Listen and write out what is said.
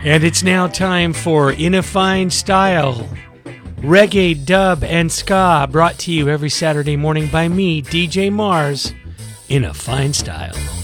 And it's now time for In a Fine Style. Reggae, dub, and ska brought to you every Saturday morning by me, DJ Mars, in a fine style.